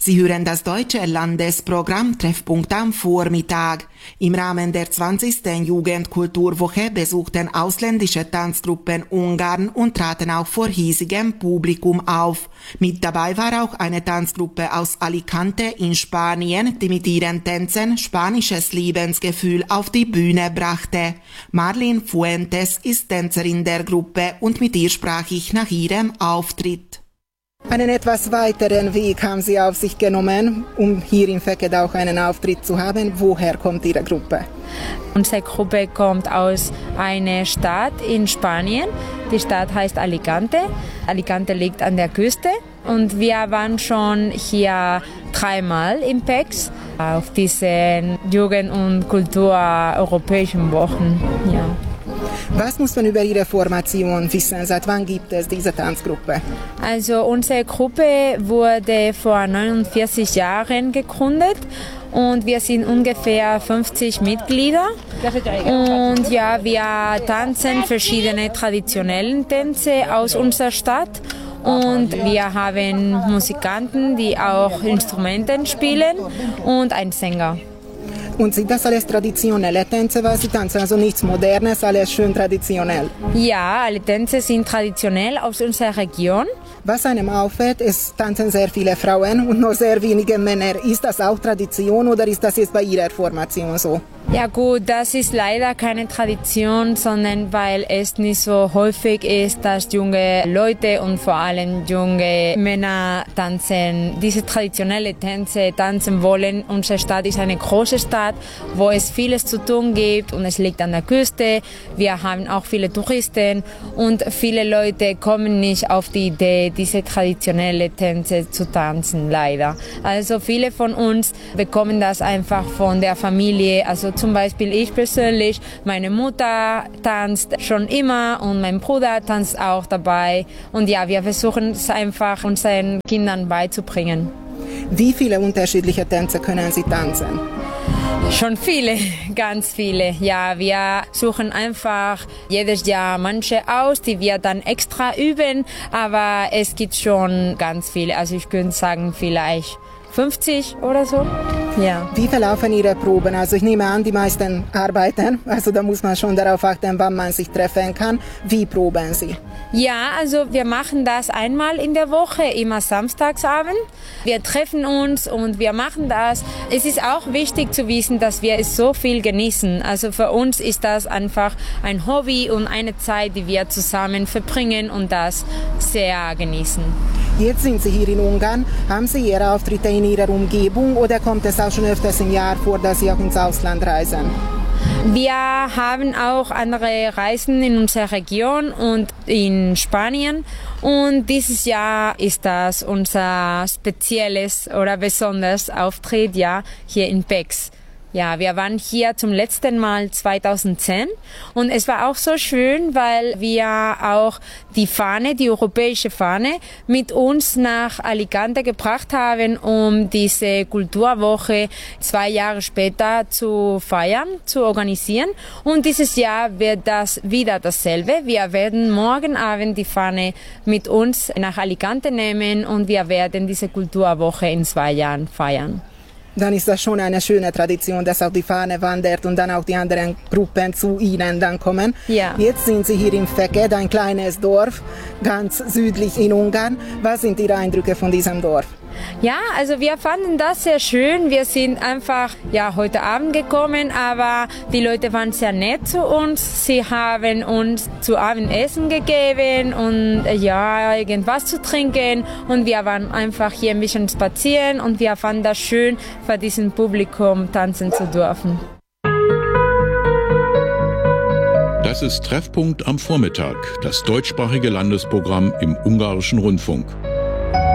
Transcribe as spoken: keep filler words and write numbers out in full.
Sie hören das deutsche Landesprogramm Treffpunkt am Vormittag. Im Rahmen der zwanzigsten Jugendkulturwoche besuchten ausländische Tanzgruppen Ungarn und traten auch vor hiesigem Publikum auf. Mit dabei war auch eine Tanzgruppe aus Alicante in Spanien, die mit ihren Tänzen spanisches Lebensgefühl auf die Bühne brachte. Marlene Fuentes ist Tänzerin der Gruppe und mit ihr sprach ich nach ihrem Auftritt. Einen etwas weiteren Weg haben Sie auf sich genommen, um hier in Fekete auch einen Auftritt zu haben. Woher kommt Ihre Gruppe? Unsere Gruppe kommt aus einer Stadt in Spanien. Die Stadt heißt Alicante. Alicante liegt an der Küste. Und wir waren schon hier dreimal im Pex auf diesen Jugend- und Kultur-europäischen Wochen. Ja. Was muss man über Ihre Formation wissen? Seit wann gibt es diese Tanzgruppe? Also unsere Gruppe wurde vor neunundvierzig Jahren gegründet und wir sind ungefähr fünfzig Mitglieder. Und ja, wir tanzen verschiedene traditionelle Tänze aus unserer Stadt. Und wir haben Musikanten, die auch Instrumente spielen und einen Sänger. Und sind das alles traditionelle Tänze, was Sie tanzen? Also nichts Modernes, alles schön traditionell? Ja, alle Tänze sind traditionell aus unserer Region. Was einem auffällt, es tanzen sehr viele Frauen und nur sehr wenige Männer. Ist das auch Tradition oder ist das jetzt bei Ihrer Formation so? Ja gut, das ist leider keine Tradition, sondern weil es nicht so häufig ist, dass junge Leute und vor allem junge Männer tanzen, diese traditionelle Tänze tanzen wollen. Unsere Stadt ist eine große Stadt, wo es vieles zu tun gibt und es liegt an der Küste. Wir haben auch viele Touristen und viele Leute kommen nicht auf die Idee, diese traditionelle Tänze zu tanzen, leider. Also viele von uns bekommen das einfach von der Familie, also zum Beispiel ich persönlich, meine Mutter tanzt schon immer und mein Bruder tanzt auch dabei. Und ja, wir versuchen es einfach unseren Kindern beizubringen. Wie viele unterschiedliche Tänze können Sie tanzen? Schon viele, ganz viele. Ja, wir suchen einfach jedes Jahr manche aus, die wir dann extra üben. Aber es gibt schon ganz viele. Also ich könnte sagen vielleicht fünfzig oder so. Ja. Wie verlaufen Ihre Proben? Also ich nehme an, die meisten arbeiten, also da muss man schon darauf achten, wann man sich treffen kann. Wie proben Sie? Ja, also wir machen das einmal in der Woche, immer samstagsabend. Wir treffen uns und wir machen das. Es ist auch wichtig zu wissen, dass wir es so viel genießen. Also für uns ist das einfach ein Hobby und eine Zeit, die wir zusammen verbringen und das sehr genießen. Jetzt sind Sie hier in Ungarn. Haben Sie Ihre Auftritte in Ihrer Umgebung oder kommt es auch schon öfters im Jahr vor, dass Sie auch ins Ausland reisen? Wir haben auch andere Reisen in unserer Region und in Spanien. Und dieses Jahr ist das unser spezielles oder besonderes Auftritt ja, hier in Pécs. Ja, wir waren hier zum letzten Mal zweitausendzehn und es war auch so schön, weil wir auch die Fahne, die europäische Fahne, mit uns nach Alicante gebracht haben, um diese Kulturwoche zwei Jahre später zu feiern, zu organisieren. Und dieses Jahr wird das wieder dasselbe. Wir werden morgen Abend die Fahne mit uns nach Alicante nehmen und wir werden diese Kulturwoche in zwei Jahren feiern. Dann ist das schon eine schöne Tradition, dass auch die Fahne wandert und dann auch die anderen Gruppen zu Ihnen dann kommen. Ja. Jetzt sind Sie hier in Fekete, ein kleines Dorf, ganz südlich in Ungarn. Was sind Ihre Eindrücke von diesem Dorf? Ja, also wir fanden das sehr schön. Wir sind einfach ja heute Abend gekommen, aber die Leute waren sehr nett zu uns. Sie haben uns zu Abendessen gegeben und ja irgendwas zu trinken und wir waren einfach hier ein bisschen spazieren und wir fanden das schön, vor diesem Publikum tanzen zu dürfen. Das ist Treffpunkt am Vormittag, das deutschsprachige Landesprogramm im Ungarischen Rundfunk.